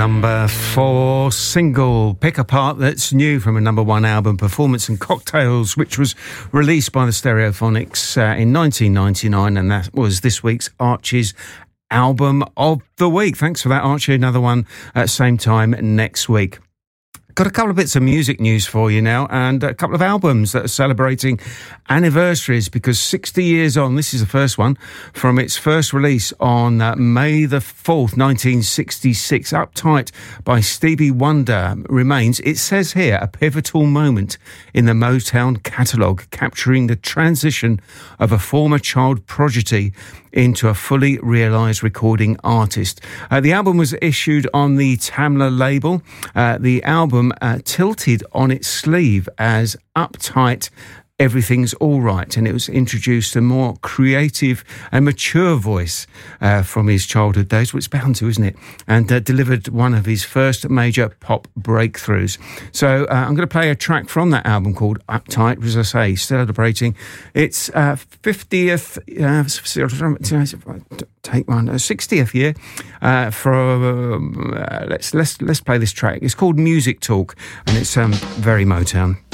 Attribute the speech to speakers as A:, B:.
A: Number 4 single, Pick Apart, that's new from a number 1 album, Performance and Cocktails, which was released by the Stereophonics in 1999, and that was this week's Archie's Album of the Week. Thanks for that, Archie. Another one at the same time next week. Got a couple of bits of music news for you now, and a couple of albums that are celebrating anniversaries, because 60 years on, this is the first one from its first release on May the 4th, 1966. Uptight by Stevie Wonder remains, it says here, a pivotal moment in the Motown catalogue, capturing the transition of a former child prodigy into a fully realised recording artist. The album was issued on the Tamla label. The album tilted on its sleeve as Uptight, Everything's All Right, and it was introduced a more creative and mature voice from his childhood days, which it's bound to, isn't it? And delivered one of his first major pop breakthroughs. So I'm going to play a track from that album called Uptight, as I say, celebrating its 50th, take one, 60th year. Let's play this track. It's called Music Talk, and it's very Motown.